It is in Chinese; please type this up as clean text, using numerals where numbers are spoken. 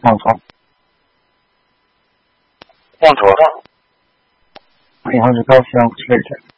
放松， 放松， 以后就高兴睡着。